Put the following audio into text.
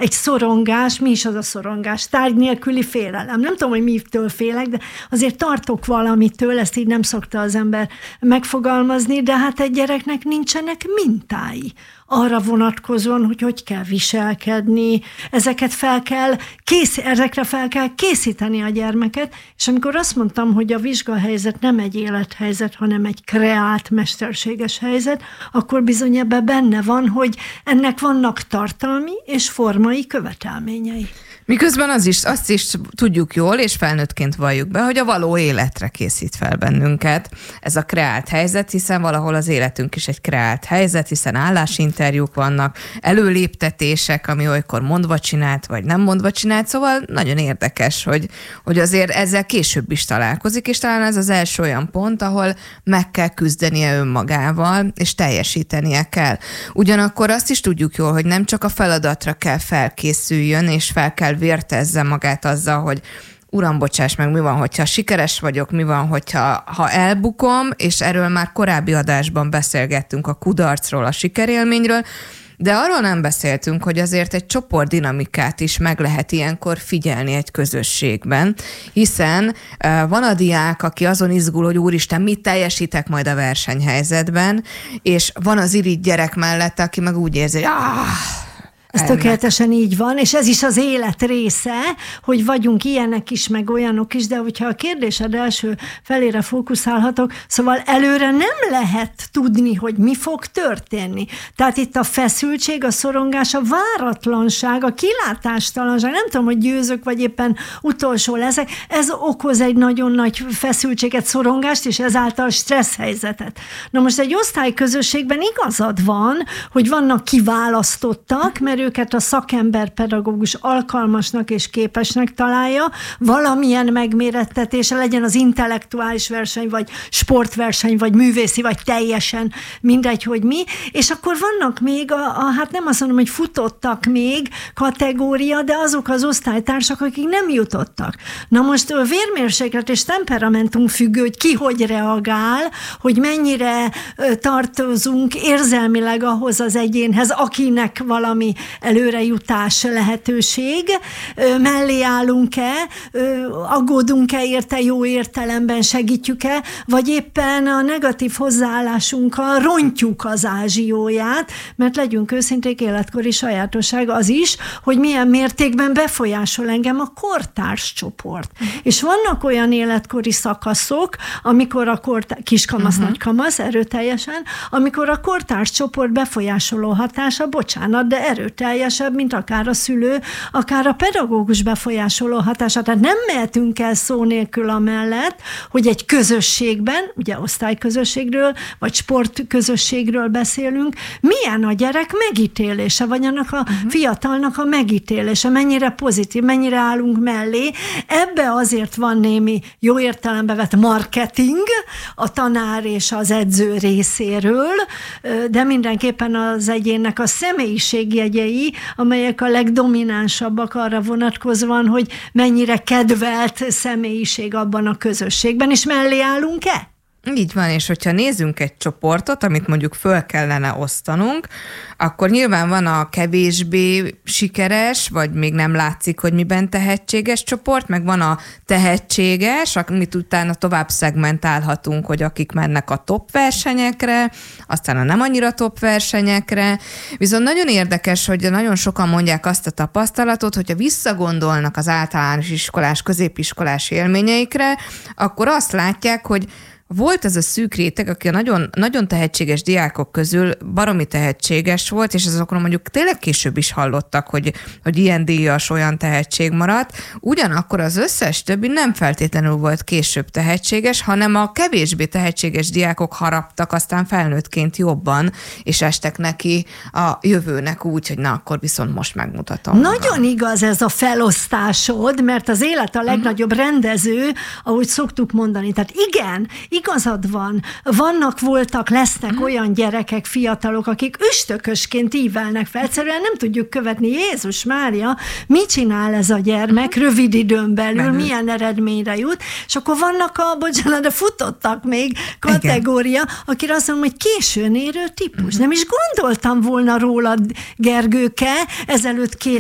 egy szorongás, mi is az a szorongás? Tárgy nélküli félelem. Nem tudom, hogy mitől félek, de azért tartok valamitől, ezt így nem szokta az ember megfogalmazni, de hát egy gyereknek nincsenek mintái arra vonatkozóan, hogy kell viselkedni, ezekre fel kell készíteni a gyermeket, és amikor azt mondtam, hogy a vizsgahelyzet nem egy élethelyzet, hanem egy kreált, mesterséges helyzet, akkor bizony ebben benne van, hogy ennek vannak tartalmi és formai követelményei. Miközben azt is tudjuk jól, és felnőttként valljuk be, hogy a való életre készít fel bennünket ez a kreált helyzet, hiszen valahol az életünk is egy kreált helyzet, hiszen állásinterjúk vannak, előléptetések, ami olykor mondva csinált, vagy nem mondva csinált, szóval nagyon érdekes, hogy azért ezzel később is találkozik, és talán ez az első olyan pont, ahol meg kell küzdenie önmagával, és teljesítenie kell. Ugyanakkor azt is tudjuk jól, hogy nem csak a feladatra kell felkészüljön, és fel kell vértezze magát azzal, hogy uram, bocsáss meg, mi van, hogyha sikeres vagyok, mi van, hogyha elbukom, és erről már korábbi adásban beszélgettünk a kudarcról, a sikerélményről, de arról nem beszéltünk, hogy azért egy csoportdinamikát is meg lehet ilyenkor figyelni egy közösségben, hiszen van a diák, aki azon izgul, hogy úristen, mit teljesítek majd a versenyhelyzetben, és van az irigy gyerek mellette, aki meg úgy érzi, hogy ez tökéletesen így van, és ez is az élet része, hogy vagyunk ilyenek is, meg olyanok is, de hogyha a kérdésed első felére fókuszálhatok, szóval előre nem lehet tudni, hogy mi fog történni. Tehát itt a feszültség, a szorongás, a váratlanság, a kilátástalanság, nem tudom, hogy győzök, vagy éppen utolsó leszek, ez okoz egy nagyon nagy feszültséget, szorongást, és ezáltal stressz helyzetet. Na most egy osztályközösségben igazad van, hogy vannak kiválasztottak, mert őket a szakember pedagógus alkalmasnak és képesnek találja, valamilyen megmérettetése legyen az intellektuális verseny, vagy sportverseny, vagy művészi, vagy teljesen mindegy, hogy mi, és akkor vannak még hát nem azt mondom, hogy futottak még kategória, de azok az osztálytársak, akik nem jutottak. Na most a vérmérséklet és temperamentum függő, hogy ki hogy reagál, hogy mennyire tartozunk érzelmileg ahhoz az egyénhez, akinek valami előrejutás lehetőség, mellé állunk-e, aggódunk-e érte, jó értelemben segítjük-e, vagy éppen a negatív hozzáállásunkkal rontjuk az ázsióját, mert legyünk őszinték, életkori sajátosság az is, hogy milyen mértékben befolyásol engem a kortárs csoport. És vannak olyan életkori szakaszok, amikor a kiskamasz, nagykamasz, erőteljesen, amikor a kortárs csoport befolyásoló hatása, bocsánat, de erőteljesebb, mint akár a szülő, akár a pedagógus befolyásoló hatása. Tehát nem mehetünk el szó nélkül amellett, hogy egy közösségben, ugye osztályközösségről, vagy sportközösségről beszélünk, milyen a gyerek megítélése, vagy annak a fiatalnak a megítélése, mennyire pozitív, mennyire állunk mellé. Ebbe azért van némi jó értelembe vett marketing a tanár és az edző részéről, de mindenképpen az egyénnek a személyiségjegyei, amelyek a legdominánsabbak arra vonatkozóan, hogy mennyire kedvelt személyiség abban a közösségben, és mellé állunk-e? Így van, és hogyha nézzünk egy csoportot, amit mondjuk föl kellene osztanunk, akkor nyilván van a kevésbé sikeres, vagy még nem látszik, hogy miben tehetséges csoport, meg van a tehetséges, amit utána tovább szegmentálhatunk, hogy akik mennek a top versenyekre, aztán a nem annyira top versenyekre. Viszont nagyon érdekes, hogy nagyon sokan mondják azt a tapasztalatot, hogyha visszagondolnak az általános iskolás, középiskolás élményeikre, akkor azt látják, hogy volt ez a szűk réteg, aki a nagyon, nagyon tehetséges diákok közül baromi tehetséges volt, és azokról mondjuk tényleg később is hallottak, hogy ilyen díjas, olyan tehetség maradt. Ugyanakkor az összes többi nem feltétlenül volt később tehetséges, hanem a kevésbé tehetséges diákok haraptak aztán felnőttként jobban, és estek neki a jövőnek úgy, hogy na, akkor viszont most megmutatom. Nagyon igaz ez a felosztásod, mert az élet a legnagyobb rendező, ahogy szoktuk mondani. Tehát igen, igazad van. Voltak, lesznek olyan gyerekek, fiatalok, akik üstökösként ívelnek fel. Egyszerűen nem tudjuk követni. Jézus Mária, mit csinál ez a gyermek rövid időn belül, milyen eredményre jut, és akkor vannak bocsánat, de futottak még kategória, akire azt mondom, hogy későn érő típus. Nem is gondoltam volna rólad, Gergőke, ezelőtt 2